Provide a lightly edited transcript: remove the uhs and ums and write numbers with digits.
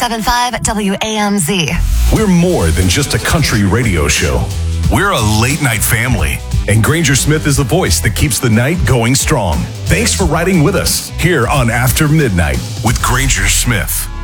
107.5 WAMZ. We're more than just a country radio show. We're a late-night family. And Granger Smith is the voice that keeps the night going strong. Thanks for riding with us here on After Midnight with Granger Smith.